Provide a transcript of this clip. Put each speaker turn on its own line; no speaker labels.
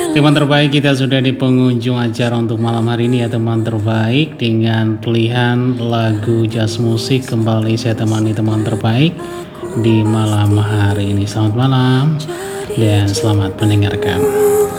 Teman terbaik, kita sudah di pengunjung acara untuk malam hari ini ya teman terbaik. Dengan pilihan lagu jazz musik kembali saya temani teman terbaik di malam hari ini. Selamat malam dan selamat mendengarkan.